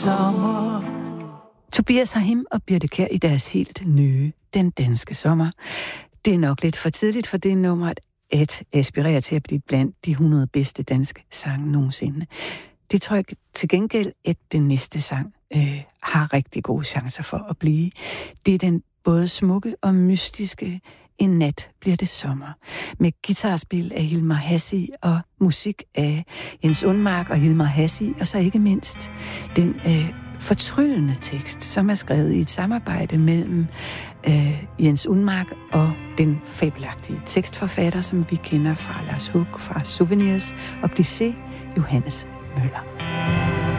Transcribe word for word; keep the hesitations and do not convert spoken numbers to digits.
sommer. Tobias Rahim og Birthe Kjær i deres helt nye Den Danske Sommer. Det er nok lidt for tidligt for det nummer at aspirere til at blive blandt de hundrede bedste danske sange nogensinde. Det tror jeg til gengæld, at den næste sang øh, har rigtig gode chancer for at blive. Det er den både smukke og mystiske En nat bliver det sommer, med guitarspil af Hilmar Hassi og musik af Jens Undmark og Hilmar Hassi, og så ikke mindst den øh, fortryllende tekst, som er skrevet i et samarbejde mellem øh, Jens Undmark og den fabelagtige tekstforfatter, som vi kender fra Lars Huck, fra Souvenirs og Plissé, Johannes Møller.